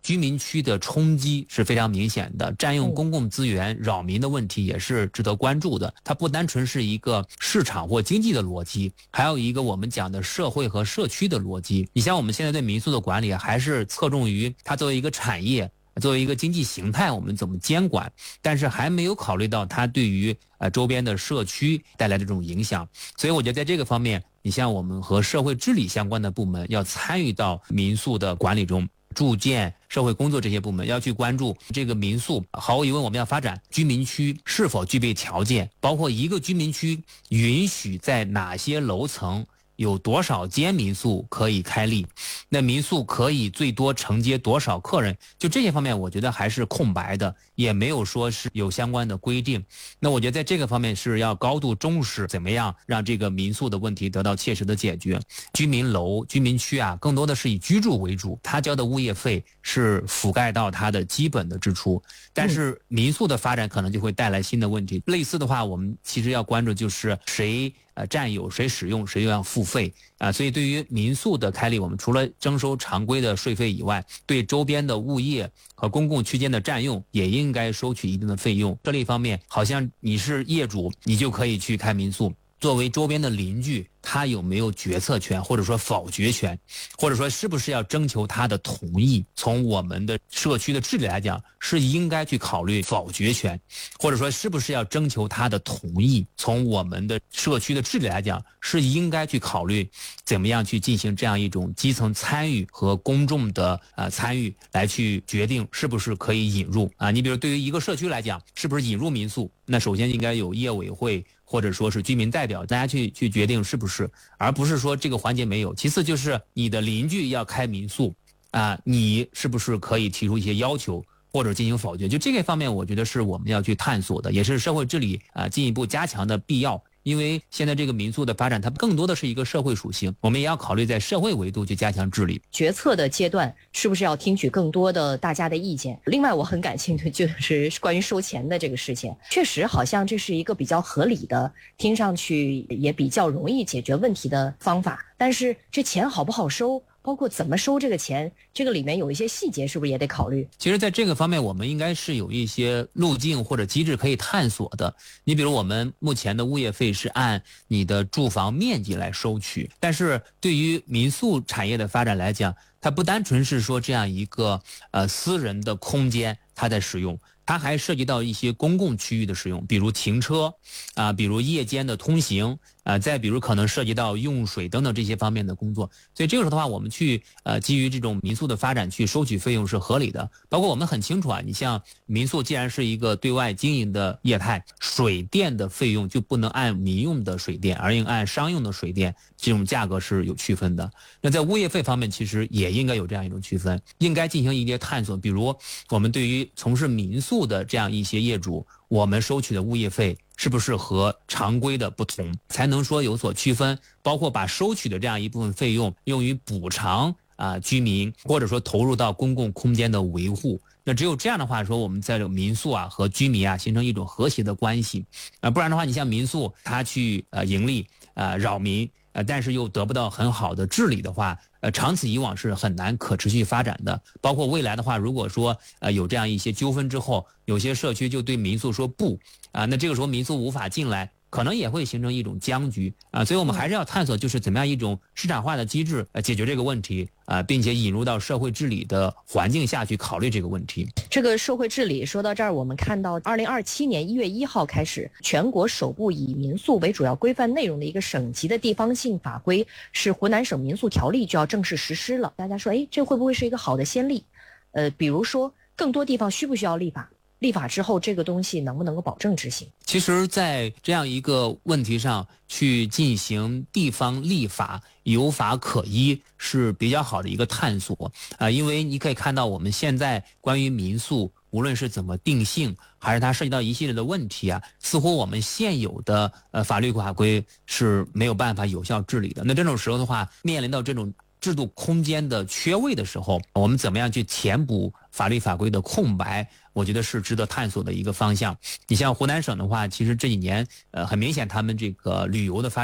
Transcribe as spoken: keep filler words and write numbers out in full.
居民区的冲击是非常明显的，占用公共资源、扰民的问题也是值得关注的。它不单纯是一个市场或经济的逻辑，还有一个我们讲的社会和社区的逻辑。你像我们现在对民宿的管理，还是侧重于它作为一个产业，作为一个经济形态，我们怎么监管，但是还没有考虑到它对于呃周边的社区带来的这种影响。所以我觉得在这个方面，你像我们和社会治理相关的部门要参与到民宿的管理中，住建、社会工作这些部门要去关注这个民宿，毫无疑问我们要发展居民区是否具备条件，包括一个居民区允许在哪些楼层有多少间民宿可以开立，那民宿可以最多承接多少客人，就这些方面我觉得还是空白的，也没有说是有相关的规定。那我觉得在这个方面是要高度重视怎么样让这个民宿的问题得到切实的解决。居民楼、居民区啊，更多的是以居住为主，他交的物业费是覆盖到他的基本的支出，但是民宿的发展可能就会带来新的问题。类似的话，我们其实要关注就是谁呃，占有谁使用谁又要付费啊、呃，所以对于民宿的开立，我们除了征收常规的税费以外，对周边的物业和公共区间的占用也应该收取一定的费用。这另一方面，好像你是业主，你就可以去开民宿，作为周边的邻居，他有没有决策权，或者说否决权，或者说是不是要征求他的同意？从我们的社区的治理来讲，是应该去考虑否决权，或者说是不是要征求他的同意？从我们的社区的治理来讲，是应该去考虑怎么样去进行这样一种基层参与和公众的呃参与，来去决定是不是可以引入啊。你比如对于一个社区来讲，是不是引入民宿？那首先应该有业委会或者说是居民代表，大家去去决定是不是，而不是说这个环节没有。其次就是你的邻居要开民宿啊，你是不是可以提出一些要求或者进行否决？就这个方面，我觉得是我们要去探索的，也是社会治理啊进一步加强的必要。因为现在这个民宿的发展，它更多的是一个社会属性，我们也要考虑在社会维度去加强治理。 决策的阶段是不是要听取更多的大家的意见？另外我很感兴趣就是关于收钱的这个事情，确实好像这是一个比较合理的，听上去也比较容易解决问题的方法，但是这钱好不好收，包括怎么收这个钱，这个里面有一些细节是不是也得考虑？ 其实在这个方面我们应该是有一些路径或者机制可以探索的。你比如我们目前的物业费是按你的住房面积来收取，但是对于民宿产业的发展来讲，它不单纯是说这样一个呃私人的空间它在使用，它还涉及到一些公共区域的使用，比如停车啊、呃，比如夜间的通行啊、呃，再比如可能涉及到用水等等这些方面的工作。所以这个时候的话，我们去呃基于这种民宿的发展去收取费用是合理的。包括我们很清楚啊，你像民宿既然是一个对外经营的业态，水电的费用就不能按民用的水电，而应按商用的水电，这种价格是有区分的。那在物业费方面，其实也应该有这样一种区分，应该进行一些探索。比如我们对于从事民宿的这样一些业主，我们收取的物业费是不是和常规的不同，才能说有所区分，包括把收取的这样一部分费用用于补偿啊、呃、居民，或者说投入到公共空间的维护。那只有这样的话说，我们在民宿啊和居民啊形成一种和谐的关系啊、呃，不然的话，你像民宿它去呃盈利啊、呃、扰民呃，但是又得不到很好的治理的话，呃，长此以往是很难可持续发展的。包括未来的话，如果说呃有这样一些纠纷之后，有些社区就对民宿说不啊、呃，那这个时候民宿无法进来，可能也会形成一种僵局啊、呃。所以我们还是要探索，就是怎么样一种市场化的机制呃解决这个问题啊、呃，并且引入到社会治理的环境下去考虑这个问题。 这个社会治理说到这儿，我们看到二零二七年一月一号开始，全国首部以民宿为主要规范内容的一个省级的地方性法规是湖南省民宿条例就要正式实施了。大家说，哎，这会不会是一个好的先例？呃，比如说更多地方需不需要立法？立法之后，这个东西能不能够保证执行？ 其实在这样一个问题上去进行地方立法有法可依是比较好的一个探索啊、呃，因为你可以看到我们现在关于民宿无论是怎么定性，还是它涉及到一系列的问题啊，似乎我们现有的呃法律法规是没有办法有效治理的。那这种时候的话，面临到这种制度空间的缺位的时候，我们怎么样去填补法律法规的空白，我觉得是值得探索的一个方向。你像湖南省的话，其实这几年呃很明显他们这个旅游的发展